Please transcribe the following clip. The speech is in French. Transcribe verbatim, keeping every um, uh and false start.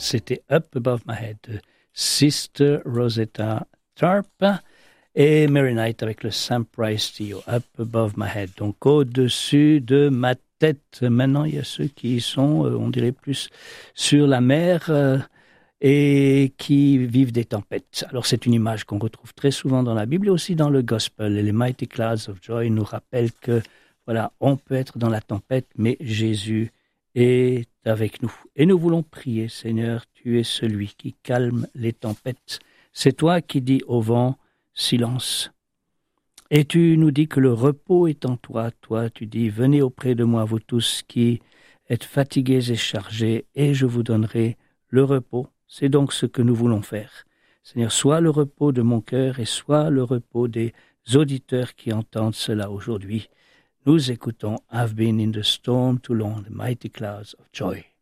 c'était Up Above My Head de Sister Rosetta Tharpe et Mary Knight avec le Sam Price Trio, Up Above My Head, donc au-dessus de ma tête. Maintenant, il y a ceux qui sont, euh, on dirait plus sur la mer euh, et qui vivent des tempêtes. Alors c'est une image qu'on retrouve très souvent dans la Bible et aussi dans le Gospel. Et les Mighty Clouds of Joy nous rappellent que voilà, on peut être dans la tempête, mais Jésus est avec nous. Et nous voulons prier, Seigneur, tu es celui qui calme les tempêtes. C'est toi qui dis au vent, silence. Et tu nous dis que le repos est en toi. Toi, tu dis, venez auprès de moi, vous tous qui êtes fatigués et chargés, et je vous donnerai le repos. C'est donc ce que nous voulons faire. Seigneur, soit le repos de mon cœur et soit le repos des auditeurs qui entendent cela aujourd'hui. Nous écoutons I've been in the storm too long, the mighty clouds of joy.